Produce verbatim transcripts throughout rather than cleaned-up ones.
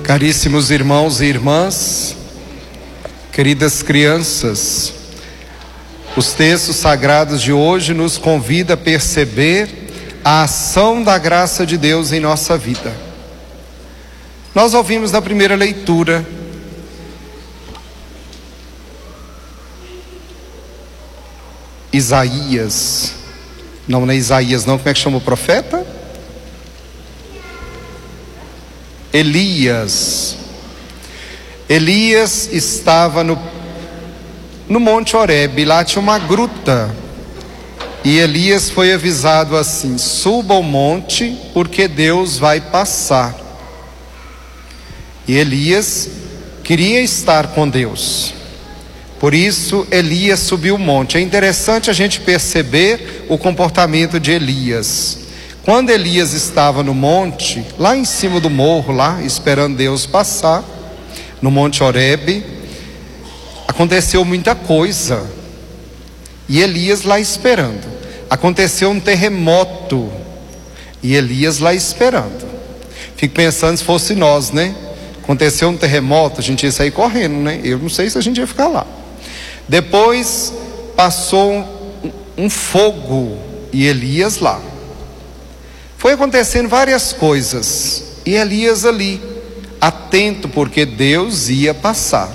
Caríssimos irmãos e irmãs, queridas crianças, os textos sagrados de hoje nos convidam a perceber a ação da graça de Deus em nossa vida. Nós ouvimos na primeira leitura Isaías, não, não é Isaías não, como é que chama o profeta? Elias. Elias estava no, no Monte Horebe, lá tinha uma gruta, e Elias foi avisado assim: suba ao monte, porque Deus vai passar. E Elias queria estar com Deus, por isso Elias subiu o monte. É interessante a gente perceber o comportamento de Elias. Quando Elias estava no monte, lá em cima do morro, lá esperando Deus passar, no Monte Horebe, aconteceu muita coisa, e Elias lá esperando. Aconteceu um terremoto, e Elias lá esperando. Fico pensando se fosse nós, né? Aconteceu um terremoto, a gente ia sair correndo, né? Eu não sei se a gente ia ficar lá. Depois passou um, um fogo, e Elias lá. Foi acontecendo várias coisas, e Elias ali, atento, porque Deus ia passar.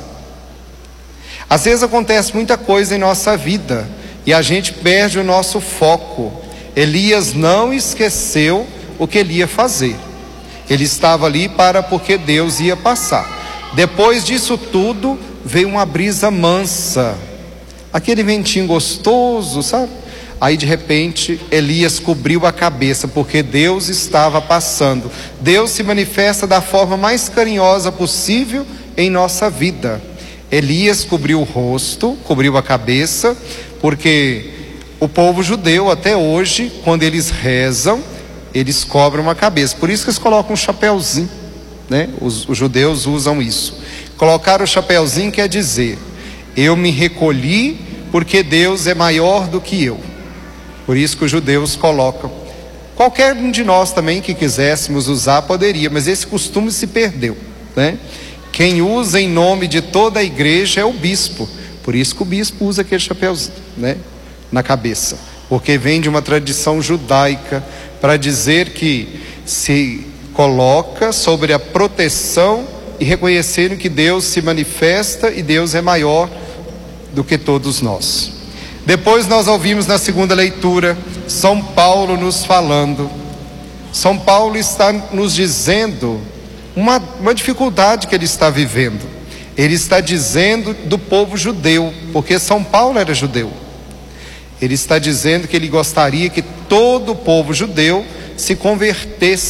Às vezes acontece muita coisa em nossa vida, e a gente perde o nosso foco. Elias não esqueceu o que ele ia fazer. Ele estava ali para porque Deus ia passar. Depois disso tudo, veio uma brisa mansa, aquele ventinho gostoso, sabe? Aí de repente Elias cobriu a cabeça, porque Deus estava passando. Deus se manifesta da forma mais carinhosa possível em nossa vida. Elias cobriu o rosto, cobriu a cabeça, porque o povo judeu até hoje, quando eles rezam, eles cobrem a cabeça. Por isso que eles colocam um chapéuzinho, né? Os, os judeus usam isso. Colocar o chapéuzinho quer dizer: eu me recolhi porque Deus é maior do que eu. Por isso que os judeus colocam. Qualquer um de nós também que quiséssemos usar poderia, mas esse costume se perdeu, né? Quem usa em nome de toda a igreja é o bispo. Por isso que o bispo usa aquele chapéuzinho, né, na cabeça, porque vem de uma tradição judaica para dizer que se coloca sobre a proteção e reconhecendo que Deus se manifesta e Deus é maior do que todos nós. Depois nós ouvimos na segunda leitura São Paulo nos falando. São Paulo está nos dizendo uma, uma dificuldade que ele está vivendo. Ele está dizendo do povo judeu, porque São Paulo era judeu. Ele está dizendo que ele gostaria que todo o povo judeu se convertesse